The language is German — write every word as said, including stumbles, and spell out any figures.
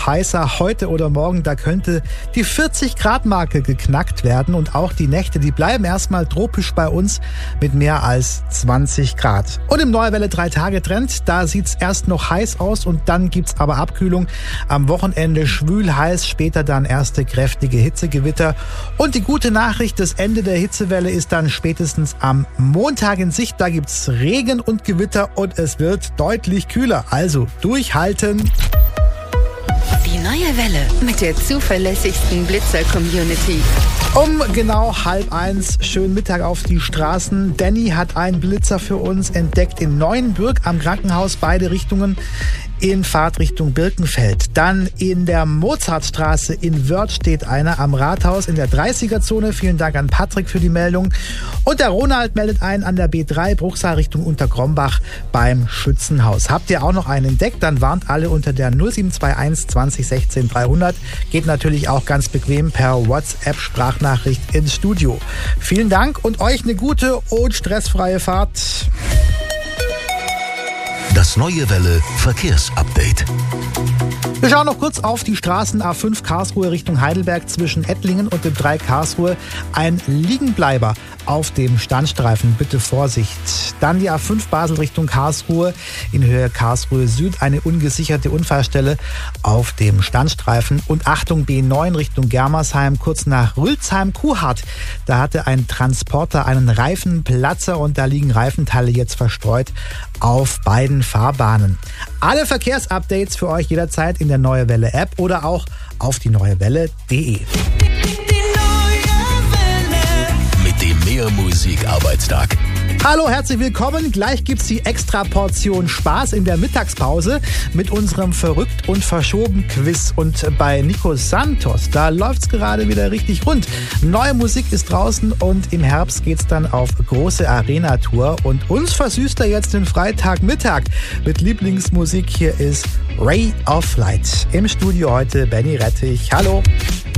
noch heißer. Heute oder morgen, da könnte die vierzig Grad Marke geknackt werden. Und auch die Nächte, die bleiben erstmal tropisch bei uns mit mehr als zwanzig Grad. Und im Neue Welle drei Tage Trend, da sieht's erst noch heiß aus und dann gibt's aber Abkühlung. Am Wochenende schwül heiß, später dann erste kräftige Hitzegewitter. Und die gute Nachricht, das Ende der Hitzewelle ist dann spätestens am Montag in Sicht. Da gibt's Regen und Gewitter und es wird deutlich kühler. Also durchhalten. Die neue Welle mit der zuverlässigsten Blitzer-Community. Um genau halb eins, schönen Mittag auf die Straßen. Danny hat einen Blitzer für uns entdeckt in Neuenbürg am Krankenhaus, beide Richtungen in Fahrtrichtung Birkenfeld. Dann in der Mozartstraße in Wörth steht einer, am Rathaus in der dreißiger-Zone. Vielen Dank an Patrick für die Meldung. Und der Ronald meldet ein an der B drei, Bruchsal Richtung Unterkrombach beim Schützenhaus. Habt ihr auch noch einen entdeckt? Dann warnt alle unter der null sieben zwei eins zwanzig sechzehn dreihundert. Geht natürlich auch ganz bequem per WhatsApp-Sprachnachricht ins Studio. Vielen Dank und euch eine gute und stressfreie Fahrt. Das Neue Welle Verkehrsupdate. Wir schauen noch kurz auf die Straßen A fünf Karlsruhe Richtung Heidelberg zwischen Ettlingen und dem drei Karlsruhe. Ein Liegenbleiber auf dem Standstreifen, bitte Vorsicht. Dann die A fünf Basel Richtung Karlsruhe in Höhe Karlsruhe Süd, eine ungesicherte Unfallstelle auf dem Standstreifen. Und Achtung, B neun Richtung Germersheim, kurz nach Rülpsheim-Kuhhardt. Da hatte ein Transporter einen Reifenplatzer und da liegen Reifenteile jetzt verstreut auf beiden Fahrbahnen. Alle Verkehrsupdates für euch jederzeit in der Neue Welle App oder auch auf die neuewelle punkt de. Mit dem Mehr-Musik-Arbeitstag. Hallo, herzlich willkommen. Gleich gibt's die extra Portion Spaß in der Mittagspause mit unserem Verrückt und Verschoben Quiz. Und bei Nico Santos, da läuft's gerade wieder richtig rund. Neue Musik ist draußen und im Herbst geht's dann auf große Arena-Tour. Und uns versüßt er jetzt den Freitagmittag mit Lieblingsmusik. Hier ist Ray of Light. Im Studio heute Benny Rettich. Hallo.